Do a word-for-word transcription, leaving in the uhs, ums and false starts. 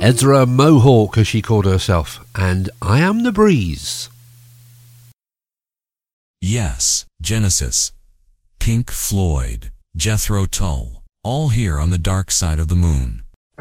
Ezra Mohawk, as she called herself, and I Am the Breeze. Yes, Genesis, Pink Floyd, Jethro Tull, all here on the dark side of the moon.